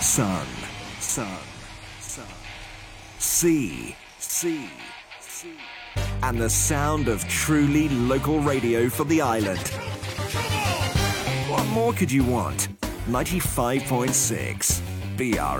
sun, sun, sun, sea, sea, sea, and the sound of truly local radio for the island. What more could you want? 95.6 BRF.